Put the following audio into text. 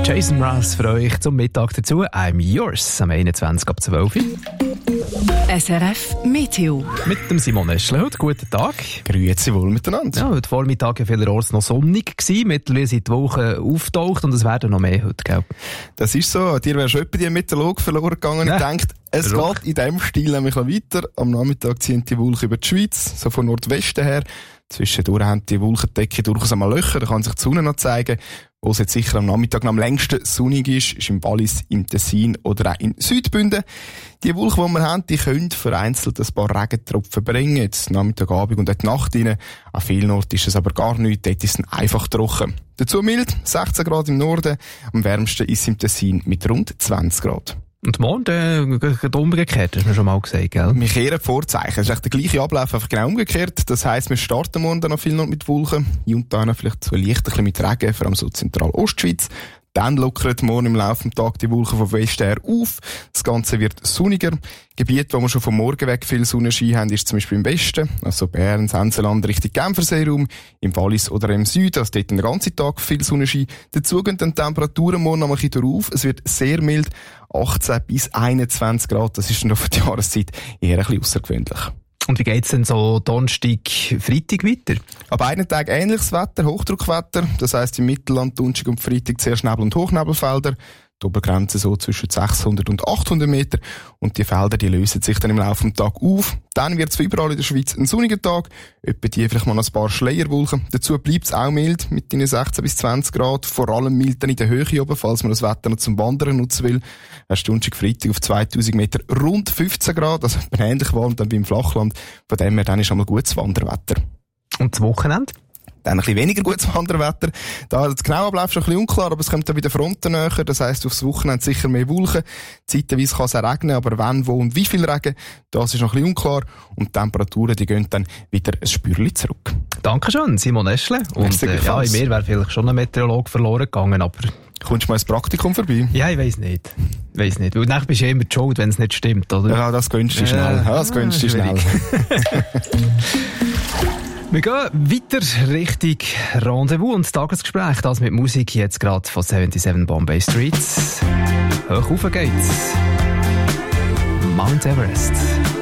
Jason Mraz für euch zum Mittag dazu. I'm yours am 21 ab 12 Uhr. SRF Meteo. Mit dem Simon Eschle heute. Guten Tag. Grüezi wohl miteinander. Ja, heute Vormittag war vielerorts noch sonnig gewesen. Mittlerweile sind die Wolken auftaucht und es werden noch mehr heute, gell? Das ist so. Dir wäre schon etwa die Meteorologe verloren gegangen. Ja. Ich denke, es geht in diesem Stil nämlich noch weiter. Am Nachmittag ziehen die Wolken über die Schweiz, so von Nordwesten her. Zwischendurch haben die Wolkendecke durchaus einmal Löcher, da kann sich die Sonne noch zeigen. Wo es jetzt sicher am Nachmittag noch am längsten sonnig ist im Wallis, im Tessin oder auch in Südbünden. Die Wolken, die wir haben, die können vereinzelt ein paar Regentropfen bringen. Jetzt Nachmittagabend und die Nacht rein. An vielen Orten ist es aber gar nichts, dort ist es einfach trocken. Dazu mild, 16 Grad im Norden, am wärmsten ist es im Tessin mit rund 20 Grad. Und morgen, umgekehrt, hast du mir schon mal gesagt, gell? Wir kehren die Vorzeichen. Es ist echt der gleiche Ablauf, einfach genau umgekehrt. Das heisst, wir starten morgen dann noch viel noch mit Wolken. Hier und da vielleicht so leicht ein bisschen mit Regen, vor allem so Zentral-Ostschweiz. Dann lockert morgen im Laufe des Tages die Wolken vom Westen her auf. Das Ganze wird sonniger. Gebiete, wo wir schon vom Morgen weg viel Sonnenschein haben, ist zum Beispiel im Westen, also Bern, Senseland, Richtung Genferseeraum, im Wallis oder im Süden, also dort den ganzen Tag viel Sonnenschein. Dazu gehen dann die Temperaturen morgen noch ein bisschen drauf. Es wird sehr mild, 18 bis 21 Grad. Das ist dann auf die Jahreszeit eher ein bisschen außergewöhnlich. Und wie geht's denn so Donnerstag, Freitag weiter? An beiden Tagen ähnliches Wetter, Hochdruckwetter. Das heisst im Mittelland, Donnerstag und Freitag zuerst Nebel- und Hochnebelfelder. Die Obergrenze so zwischen 600 und 800 Meter. Und die Felder, die lösen sich dann im Laufe des Tages auf. Dann wird es überall in der Schweiz ein sonniger Tag. Etwa die vielleicht mal noch ein paar Schleierwolken. Dazu bleibt es auch mild, mit 16 bis 20 Grad. Vor allem mild dann in der Höhe oben, falls man das Wetter noch zum Wandern nutzen will. Erst Donnerstag, Freitag auf 2000 Meter rund 15 Grad. Also ähnlich warm dann wie im Flachland. Von dem her dann ist einmal gutes Wanderwetter. Und das Wochenende? Dann ein bisschen weniger gutes Wanderwetter. Da das genaue Ablauf schon ein bisschen unklar, aber es kommt dann bei den Fronten näher. Das heisst, aufs Wochenende sicher mehr Wolken. Zeitweise kann es auch regnen, aber wann, wo und wie viel Regen, das ist noch ein bisschen unklar. Und die Temperaturen, die gehen dann wieder ein Spürchen zurück. Dankeschön, Simon Eschle. Und in mir wäre vielleicht schon ein Meteorologe verloren gegangen, aber... Kommst du mal ins Praktikum vorbei? Ja, ich weiss nicht. Weil nachher bist du ja immer die Schuld, wenn es nicht stimmt, oder? Ja, das gönnst du schnell. Ja, das gönnst du schnell. Wir gehen weiter Richtung Rendezvous und Tagesgespräch. Das mit Musik jetzt gerade von 77 Bombay Streets. Hoch rauf geht's. Mount Everest.